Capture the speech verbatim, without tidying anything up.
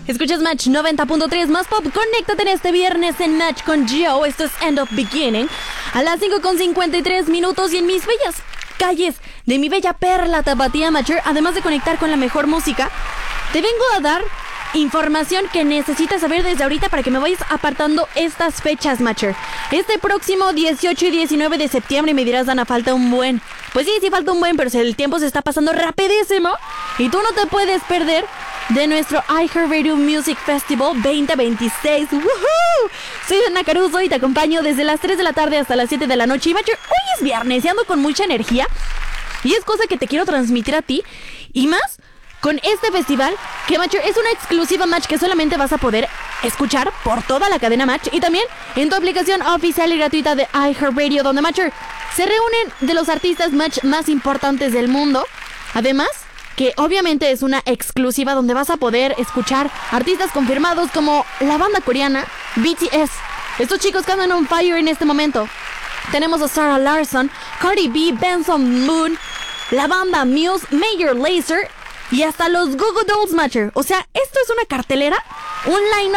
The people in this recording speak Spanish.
Escuchas Match noventa punto tres más pop. Conéctate en este viernes en Match con Gio. Esto es End of Beginning. A las cinco con cincuenta y tres minutos y en mis bellas calles de mi bella perla tapatía Matcher, además de conectar con la mejor música, te vengo a dar información que necesitas saber desde ahorita para que me vayas apartando estas fechas, Matcher. Este próximo dieciocho y diecinueve de septiembre me dirás, Dana, falta un buen. Pues sí, sí falta un buen, pero el tiempo se está pasando rapidísimo y tú no te puedes perder de nuestro iHeartRadio Music Festival veinte veintiséis. ¡Woohoo! Soy Dana Caruso y te acompaño desde las tres de la tarde hasta las siete de la noche. Y Matcher, hoy es viernes y ando con mucha energía y es cosa que te quiero transmitir a ti y más con este festival que, Matcher, es una exclusiva Match que solamente vas a poder escuchar por toda la cadena Match y también en tu aplicación oficial y gratuita de iHeartRadio, donde, Matcher, se reúnen de los artistas Match más importantes del mundo. Además que obviamente es una exclusiva donde vas a poder escuchar artistas confirmados como la banda coreana B T S. Estos chicos que andan on fire en este momento. Tenemos a Sarah Larsson, Cardi B, Benson Moon, la banda Muse, Major Lazer y hasta los Goo Goo Dolls, Matcher. O sea, esto es una cartelera, un line